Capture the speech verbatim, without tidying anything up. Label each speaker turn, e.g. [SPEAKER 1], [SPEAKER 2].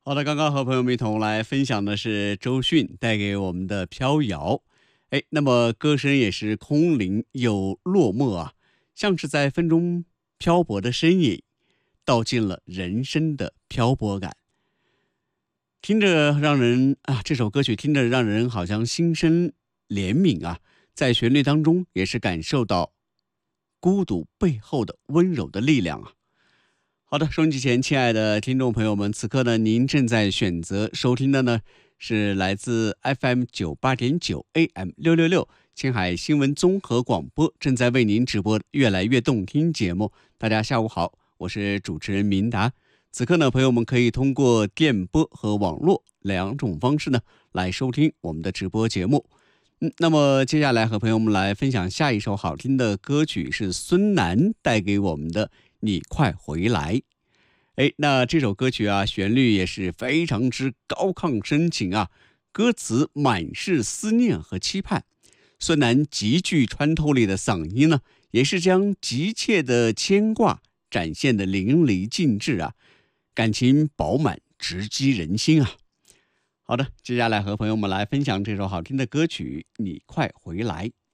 [SPEAKER 1] 好的，刚刚和朋友们一同来分享的是周迅带给我们的《飘摇》。哎，那么歌声也是空灵又落寞啊，像是在风中漂泊的身影，道尽了人生的漂泊感。听着让人啊，这首歌曲听着让人好像心生怜悯啊，在旋律当中也是感受到孤独背后的温柔的力量啊。好的，收音机前，亲爱的听众朋友们，此刻呢，您正在选择收听的呢，是来自 F M 九八点九 A M 六六六青海新闻综合广播正在为您直播的越来越动听节目。大家下午好，我是主持人明达。此刻呢，朋友们可以通过电波和网络两种方式呢来收听我们的直播节目。嗯，那么接下来和朋友们来分享下一首好听的歌曲，是孙楠带给我们的你快回来。哎，那这首歌曲啊，旋律也是非常之高亢深情啊，歌词满是思念和期盼。孙楠极具穿透力的嗓音呢，也是将急切的牵挂展现的淋漓尽致啊，感情饱满，直击人心啊。好的，接下来和朋友们来分享这首好听的歌曲《你快回来》。